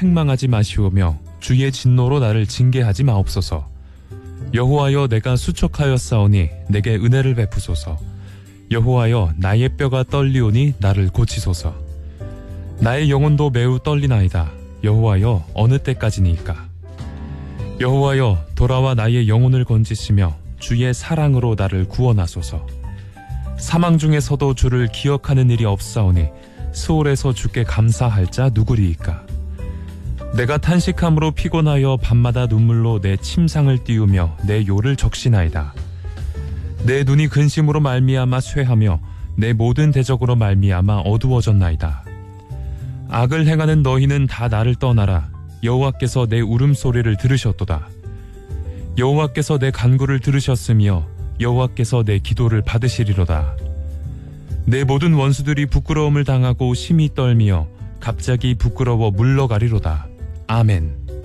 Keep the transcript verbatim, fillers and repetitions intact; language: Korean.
책망하지 마시오며 주의 진노로 나를 징계하지 마옵소서. 여호와여, 내가 수척하였사오니 내게 은혜를 베푸소서. 여호와여, 나의 뼈가 떨리오니 나를 고치소서. 나의 영혼도 매우 떨리나이다. 여호와여, 어느 때까지니까? 여호와여, 돌아와 나의 영혼을 건지시며 주의 사랑으로 나를 구원하소서. 사망 중에서도 주를 기억하는 일이 없사오니 스올에서 주께 감사할 자 누구리이까? 내가 탄식함으로 피곤하여 밤마다 눈물로 내 침상을 띄우며 내 요를 적시나이다. 내 눈이 근심으로 말미암아 쇠하며 내 모든 대적으로 말미암아 어두워졌나이다. 악을 행하는 너희는 다 나를 떠나라. 여호와께서 내 울음소리를 들으셨도다. 여호와께서 내 간구를 들으셨으며 여호와께서 내 기도를 받으시리로다. 내 모든 원수들이 부끄러움을 당하고 심히 떨미어 갑자기 부끄러워 물러가리로다. 아멘.